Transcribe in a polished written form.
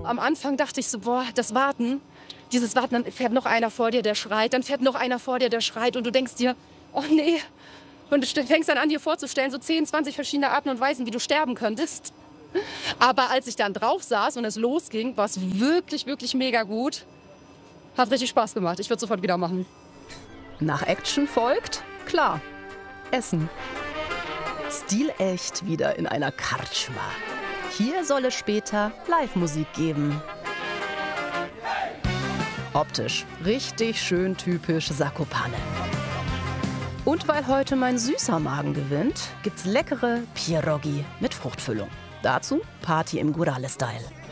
Am Anfang dachte ich so, boah, das Warten, dieses Warten, dann fährt noch einer vor dir, der schreit, dann fährt noch einer vor dir, der schreit und du denkst dir, oh nee. Und du fängst dann an, dir vorzustellen, so 10, 20 verschiedene Arten und Weisen, wie du sterben könntest. Aber als ich dann drauf saß und es losging, war es wirklich, wirklich mega gut. Hat richtig Spaß gemacht. Ich würde sofort wieder machen. Nach Action folgt, klar, Essen. Stilecht wieder in einer Karczma. Hier soll es später Live-Musik geben. Optisch richtig schön typisch Zakopane. Und weil heute mein süßer Magen gewinnt, gibt's leckere Pierogi mit Fruchtfüllung. Dazu Party im Gurale-Style.